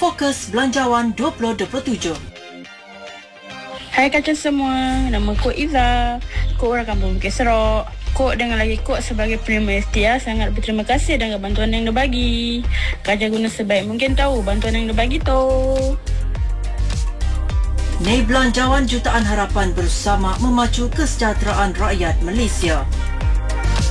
Fokus Belanjawan 2027. Hai kacau semua, nama Kok Iza, Kok orang kampung Bukit Serok. Kok dengan lagi Kok sebagai penerima STR sangat berterima kasih dengan bantuan yang dia bagi. Kerja guna sebaik mungkin tahu bantuan yang dia bagi tu. Nei Belanjawan Jutaan Harapan bersama memacu kesejahteraan rakyat Malaysia.